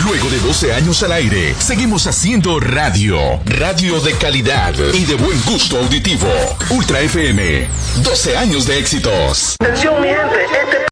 Luego de 12 años al aire, seguimos haciendo radio. Radio de calidad y de buen gusto auditivo. Ultra FM. 12 años de éxitos. Atención, mi gente.